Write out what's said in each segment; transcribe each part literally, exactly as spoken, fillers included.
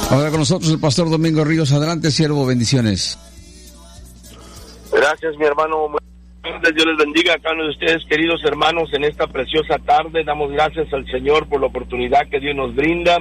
Ahora con nosotros el pastor Domingo Ríos. Adelante, siervo, bendiciones. Gracias, mi hermano. Dios les bendiga a cada uno de ustedes, queridos hermanos, en esta preciosa tarde. Damos gracias al Señor por la oportunidad que Dios nos brinda,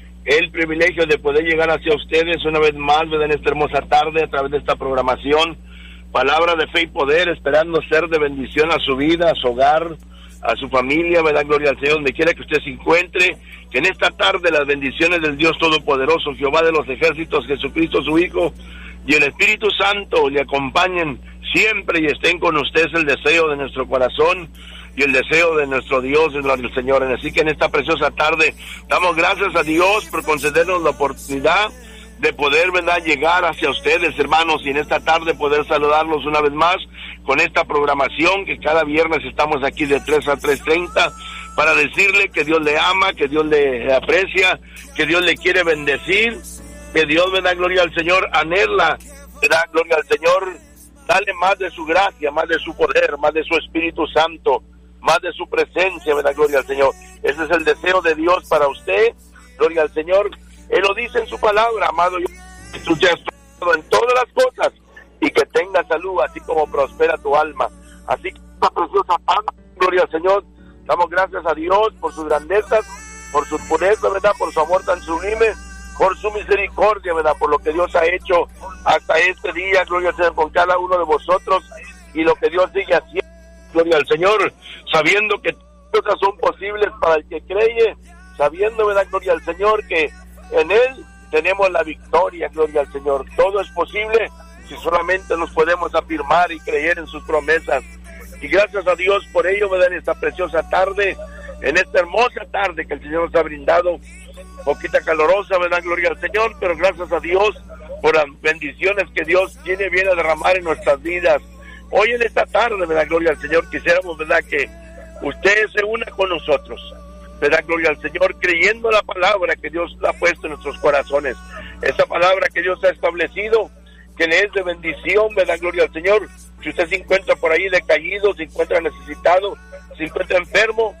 el privilegio de poder llegar hacia ustedes una vez más, ¿verdad?, en esta hermosa tarde, a través de esta programación, palabra de fe y poder, esperando ser de bendición a su vida, a su hogar, a su familia, ¿verdad? Gloria al Señor, donde quiera que usted se encuentre, que en esta tarde las bendiciones del Dios Todopoderoso, Jehová de los ejércitos, Jesucristo su Hijo, y el Espíritu Santo le acompañen siempre y estén con ustedes, el deseo de nuestro corazón y el deseo de nuestro Dios, el Señor. Así que en esta preciosa tarde damos gracias a Dios por concedernos la oportunidad de poder, ¿verdad?, llegar hacia ustedes, hermanos, y en esta tarde poder saludarlos una vez más con esta programación que cada viernes estamos aquí de tres a tres treinta para decirle que Dios le ama, que Dios le aprecia, que Dios le quiere bendecir, que Dios, ¿verdad?, gloria al Señor, anhela, ¿verdad?, gloria al Señor, dale más de su gracia, más de su poder, más de su Espíritu Santo, más de su presencia, ¿verdad?, gloria al Señor. Ese es el deseo de Dios para usted, gloria al Señor. Él lo dice en su palabra, amado, yo instruye en todas las cosas y que tenga salud, así como prospera tu alma. Así que esta preciosa paz, gloria al Señor, damos gracias a Dios por sus grandezas, por su pureza, ¿verdad?, por su amor tan sublime, por su misericordia, ¿verdad?, por lo que Dios ha hecho hasta este día, gloria al Señor, con cada uno de vosotros, y lo que Dios sigue haciendo, gloria al Señor, sabiendo que cosas son posibles para el que cree, sabiendo, ¿verdad?, gloria al Señor, que en Él tenemos la victoria, gloria al Señor. Todo es posible si solamente nos podemos afirmar y creer en sus promesas. Y gracias a Dios por ello, ¿verdad?, en esta preciosa tarde, en esta hermosa tarde que el Señor nos ha brindado, poquita calorosa, ¿verdad?, gloria al Señor, pero gracias a Dios por las bendiciones que Dios tiene bien a derramar en nuestras vidas. Hoy en esta tarde, ¿verdad?, gloria al Señor, quisiéramos, ¿verdad?, que usted se una con nosotros, ¿verdad?, gloria al Señor, creyendo la palabra que Dios ha puesto en nuestros corazones, esa palabra que Dios ha establecido, que le es de bendición, ¿verdad?, gloria al Señor. Si usted se encuentra por ahí decaído, se encuentra necesitado, se encuentra enfermo,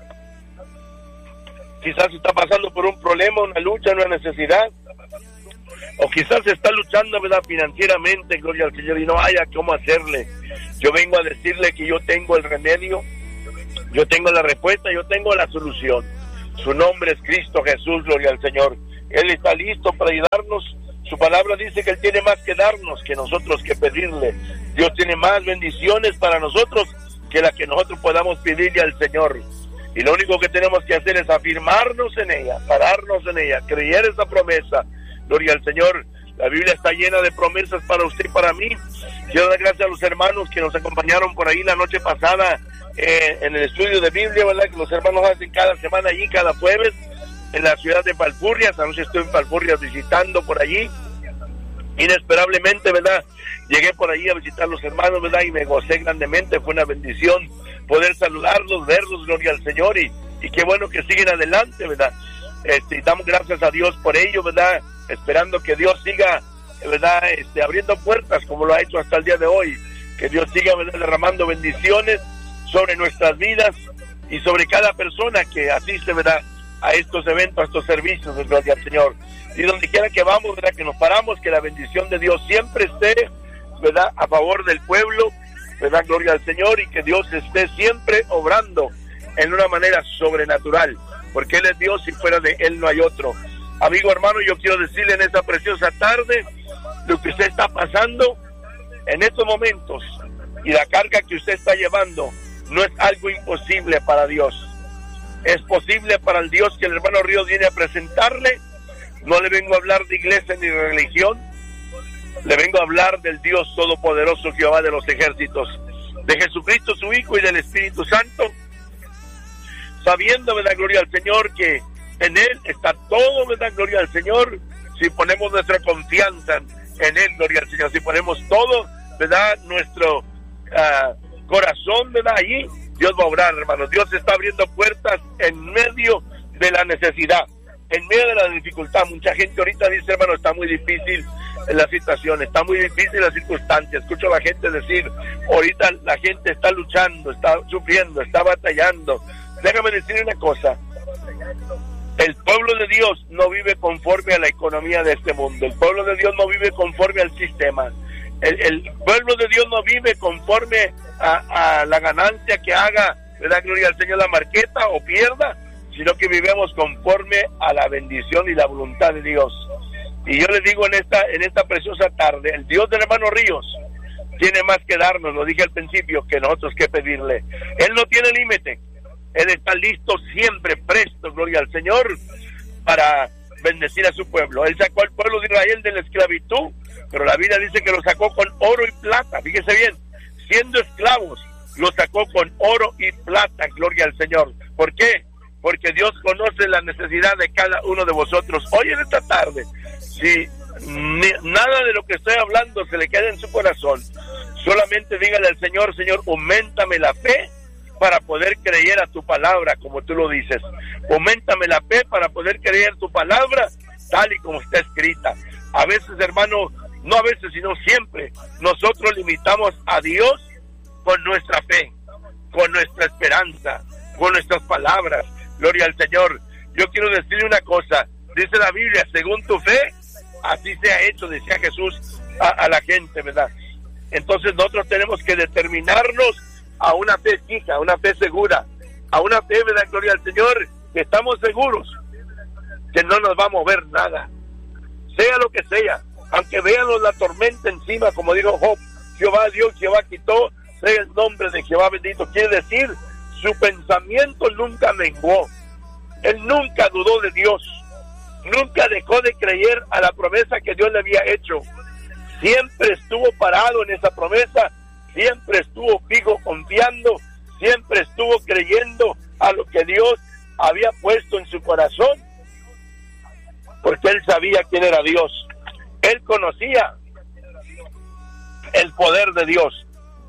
quizás está pasando por un problema, una lucha, una necesidad, o quizás está luchando, ¿verdad?, financieramente, gloria al Señor, y no haya cómo hacerle. Yo vengo a decirle que yo tengo el remedio, yo tengo la respuesta, yo tengo la solución. Su nombre es Cristo Jesús, gloria al Señor. Él está listo para ayudarnos. Su palabra dice que Él tiene más que darnos que nosotros que pedirle. Dios tiene más bendiciones para nosotros que las que nosotros podamos pedirle al Señor. Y lo único que tenemos que hacer es afirmarnos en ella, pararnos en ella, creer esa promesa. Gloria al Señor. La Biblia está llena de promesas para usted y para mí. Quiero dar gracias a los hermanos que nos acompañaron por ahí la noche pasada eh, en el estudio de Biblia, ¿verdad?, que los hermanos hacen cada semana allí, cada jueves, en la ciudad de Palfurrias. Anoche estoy en Palfurrias visitando por allí. Inesperablemente, ¿verdad?, llegué por allí a visitar a los hermanos, ¿verdad?, y me gocé grandemente. Fue una bendición poder saludarlos, verlos, gloria al Señor, y, y qué bueno que siguen adelante, ¿verdad? Este, damos gracias a Dios por ello, ¿verdad?, esperando que Dios siga, ¿verdad?, este, abriendo puertas como lo ha hecho hasta el día de hoy, que Dios siga, ¿verdad?, derramando bendiciones sobre nuestras vidas y sobre cada persona que asiste, ¿verdad?, a estos eventos, a estos servicios, gloria al Señor. Y donde quiera que vamos, ¿verdad?, que nos paramos, que la bendición de Dios siempre esté, ¿verdad?, a favor del pueblo, ¿verdad?, gloria al Señor, y que Dios esté siempre obrando en una manera sobrenatural, porque Él es Dios y fuera de Él no hay otro. Amigo, hermano, yo quiero decirle en esta preciosa tarde lo que usted está pasando en estos momentos y la carga que usted está llevando no es algo imposible para Dios. Es posible para el Dios que el hermano Ríos viene a presentarle. No le vengo a hablar de iglesia ni de religión, le vengo a hablar del Dios Todopoderoso, Jehová de los ejércitos, de Jesucristo su Hijo y del Espíritu Santo, sabiendo, ¿verdad?, gloria al Señor, que en Él está todo, ¿verdad?, gloria al Señor, si ponemos nuestra confianza en Él, gloria al Señor, si ponemos todo, ¿verdad?, nuestro uh, corazón, ¿verdad?, allí, Dios va a obrar, hermanos. Dios está abriendo puertas en medio de la necesidad, en medio de la dificultad. Mucha gente ahorita dice, hermano, está muy difícil la situación, está muy difícil la circunstancia. Escucho a la gente decir, ahorita la gente está luchando, está sufriendo, está batallando. Déjame decir una cosa, El pueblo de Dios no vive conforme a la economía de este mundo. El pueblo de Dios no vive conforme al sistema. El, el pueblo de Dios no vive conforme a, a la ganancia que haga, ¿verdad? Gloria al Señor, la marqueta o pierda, sino que vivemos conforme a la bendición y la voluntad de Dios. Y yo les digo en esta, en esta preciosa tarde, el Dios del hermano Ríos tiene más que darnos, lo dije al principio, que nosotros que pedirle. Él no tiene límite. Él está listo siempre, presto, gloria al Señor, para bendecir a su pueblo. Él sacó al pueblo de Israel de la esclavitud, pero la Biblia dice que lo sacó con oro y plata. Fíjese bien, siendo esclavos, lo sacó con oro y plata, gloria al Señor. ¿Por qué? Porque Dios conoce la necesidad de cada uno de vosotros. Hoy en esta tarde, si ni, nada de lo que estoy hablando se le queda en su corazón, solamente dígale al Señor: Señor, auméntame la fe para poder creer a tu palabra, como tú lo dices. Auméntame la fe para poder creer tu palabra tal y como está escrita. A veces, hermano, no a veces, sino siempre, nosotros limitamos a Dios con nuestra fe, con nuestra esperanza, con nuestras palabras. Gloria al Señor. Yo quiero decirle una cosa. Dice la Biblia: según tu fe, así sea hecho, decía Jesús a, a la gente, ¿verdad? Entonces nosotros tenemos que determinarnos a una fe fija, a una fe segura, a una fe, ¿verdad? Gloria al Señor, que estamos seguros que no nos va a mover nada, sea lo que sea, aunque veamos la tormenta encima, como dijo Job: Jehová dio, Jehová quitó, sea el nombre de Jehová bendito. Quiere decir, su pensamiento nunca menguó, él nunca dudó de Dios, nunca dejó de creer a la promesa que Dios le había hecho, siempre estuvo parado en esa promesa, siempre estuvo fijo confiando, siempre estuvo creyendo a lo que Dios había puesto en su corazón, porque él sabía quién era Dios, él conocía el poder de Dios.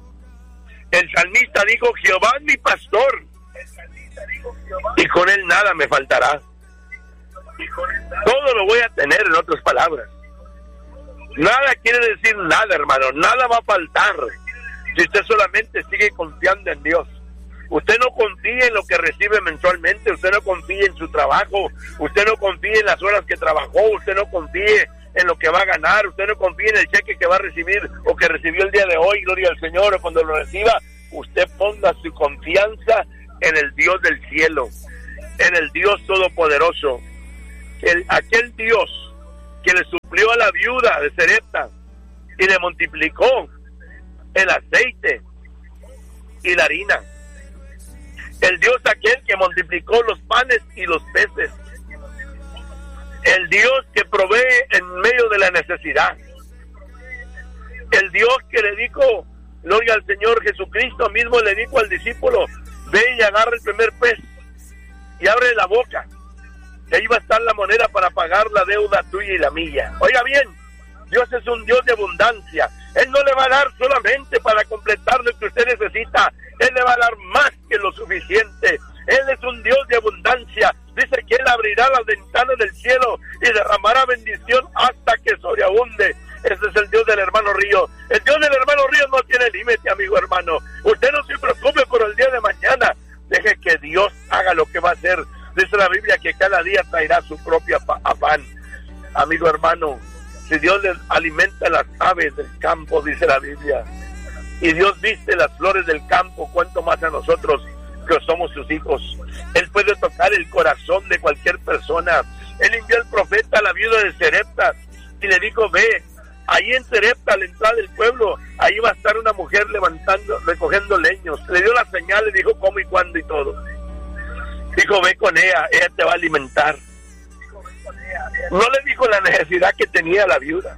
El salmista dijo: Jehová es mi pastor, y con él nada me faltará. Todo lo voy a tener, en otras palabras. Nada quiere decir nada, hermano, nada va a faltar si usted solamente sigue confiando en Dios. Usted no confía en lo que recibe mensualmente, usted no confía en su trabajo, usted no confía en las horas que trabajó, usted no confíe en lo que va a ganar, usted no confía en el cheque que va a recibir o que recibió el día de hoy, gloria al Señor, o cuando lo reciba. Usted ponga su confianza en el Dios del cielo, en el Dios todopoderoso, el, aquel Dios que le suplió a la viuda de Sarepta y le multiplicó el aceite y la harina, el Dios aquel que multiplicó los panes y los peces, el Dios que provee en medio de la necesidad, el Dios que le dijo, gloria al Señor, Jesucristo mismo le dijo al discípulo: ve y agarra el primer pez y abre la boca, y ahí va a estar la moneda para pagar la deuda tuya y la mía. Oiga bien, Dios es un Dios de abundancia. Él no le va a dar solamente para completar lo que usted necesita, Él le va a dar más que lo suficiente. Él es un Dios de abundancia. Dice que Él abrirá las ventanas del cielo y derramará bendición hasta que sobreabunde. Ese es el Dios del hermano Río. El Dios del hermano Río no tiene límite, amigo hermano. Usted no se preocupe por el día de mañana. Deje que Dios haga lo que va a hacer. Dice la Biblia que cada día traerá su propio afán. Amigo hermano, si Dios les alimenta las aves del campo, dice la Biblia, y Dios viste las flores del campo, cuánto más a nosotros que somos sus hijos. Él puede tocar el corazón de cualquier persona. Él envió al profeta a la viuda de Sarepta y le dijo: ve, ahí en Sarepta, a la entrada del pueblo, ahí va a estar una mujer levantando, recogiendo leños. Le dio la señal, le dijo cómo y cuándo y todo. Dijo: ve con ella, ella te va a alimentar. No le dijo la necesidad que tenía la viuda.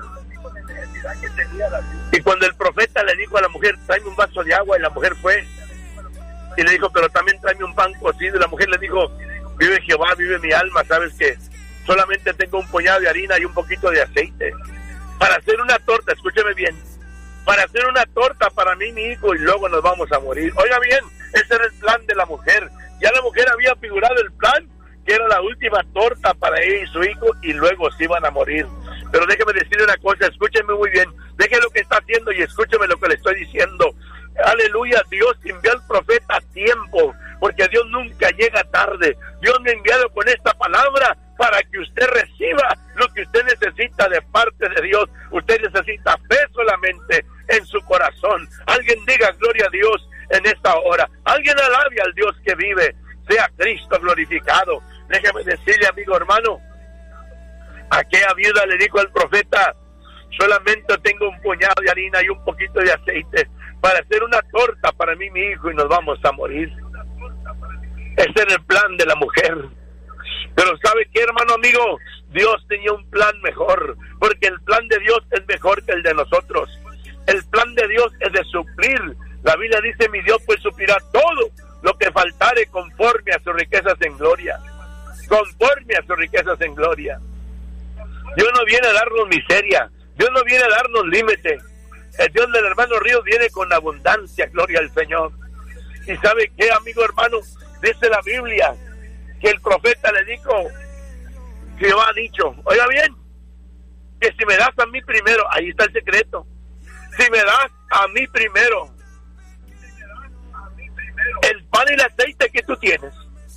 Y cuando el profeta le dijo a la mujer: tráeme un vaso de agua, y la mujer fue y le dijo: pero también tráeme un pan cocido. Y la mujer le dijo: vive Jehová, vive mi alma, sabes que solamente tengo un puñado de harina y un poquito de aceite para hacer una torta. Escúcheme bien, para hacer una torta para mí y mi hijo, y luego nos vamos a morir. Oiga bien, ese era el plan de la mujer. Ya la mujer había figurado el plan, que era la última torta para ella y su hijo, y luego se iban a morir. Pero déjeme decirle una cosa, escúcheme muy bien, deje lo que está haciendo y escúcheme lo que le estoy diciendo. aleluya, Dios envió al profeta a tiempo, porque Dios nunca llega tarde. Dios me ha enviado con esta palabra para que usted reciba lo que usted necesita de parte de Dios. Usted necesita fe solamente en su corazón. Alguien diga gloria a Dios en esta hora. Alguien alabe al Dios que vive. Sea Cristo glorificado. Déjeme decirle, amigo hermano, aquella viuda le dijo al profeta: solamente tengo un puñado de harina y un poquito de aceite para hacer una torta para mí y mi hijo, y nos vamos a morir. Ese era el plan de la mujer. Pero ¿sabe qué, hermano amigo? Dios tenía un plan mejor, porque el plan de Dios es mejor que el de nosotros. El plan de Dios es de suplir. La Biblia dice: mi Dios pues suplirá todo lo que faltare conforme a sus riquezas en gloria. Conforme a sus riquezas en gloria. Dios no viene a darnos miseria. Dios no viene a darnos límite. El Dios del hermano Ríos viene con abundancia, gloria al Señor. ¿Y sabe qué, amigo hermano? Dice la Biblia que el profeta le dijo, Jehová ha dicho, oiga bien, que si me das a mí primero, ahí está el secreto, si me das a mí primero el pan y el aceite que tú tienes,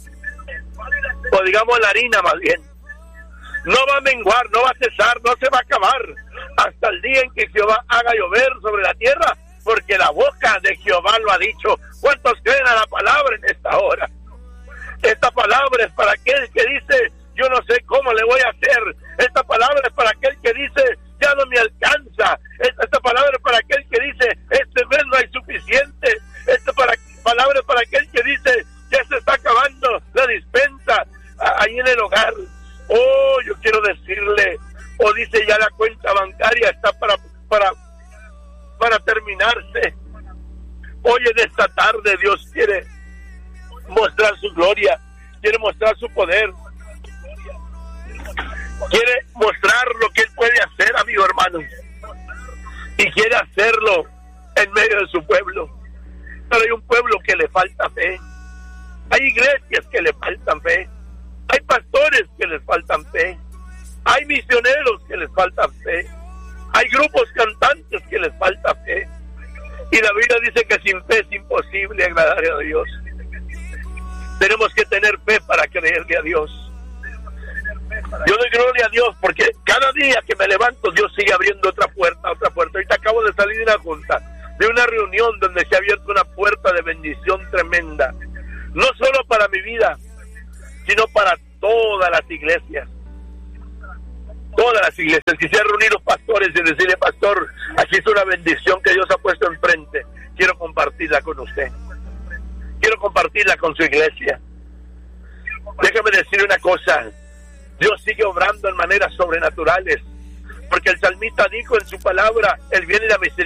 o digamos la harina más bien, no va a menguar, no va a cesar, no se va a acabar hasta el día en que Jehová haga llover sobre la tierra, porque la boca de Jehová lo ha dicho. ¿Cuántos creen a la palabra en esta hora? Esta palabra es para aquel que dice, yo no sé cómo le voy a hacer. Esta palabra es para aquel que dice, ya no me alcanza. Esta, esta palabra es para aquel que dice, este mes no hay suficiente. Esta para, palabra es para aquel que dice, ya se está acabando la dispensa ahí en el hogar. Oh, yo quiero decirle, o dice, ya la cuenta bancaria está para para para terminarse. Hoy en esta tarde Dios quiere mostrar su gloria, quiere mostrar su poder, quiere mostrar lo que Él puede hacer, amigo hermano, y quiere hacerlo en medio de su pueblo. Pero hay un pueblo que le falta fe, hay iglesias que le faltan fe, hay pastores que les faltan fe, hay misioneros que les faltan fe, hay grupos cantantes que les falta fe. Y la Biblia dice que sin fe es imposible agradar a Dios. Tenemos que tener fe para creerle a Dios. Yo doy gloria a Dios porque cada día que me levanto Dios sigue abriendo otra puerta, otra puerta. Ahorita acabo de salir de una junta, de una reunión donde se ha abierto una puerta de bendición tremenda. No solo para mi vida, sino para todas las iglesias. Todas las iglesias. Quisiera reunir los pastores y decirle, pastor, aquí es una bendición que Dios ha puesto enfrente. Quiero compartirla con usted. Quiero compartirla con su iglesia. Déjame decir una cosa. Dios sigue obrando en maneras sobrenaturales. Porque el salmista dijo en su palabra, el bien y la misericordia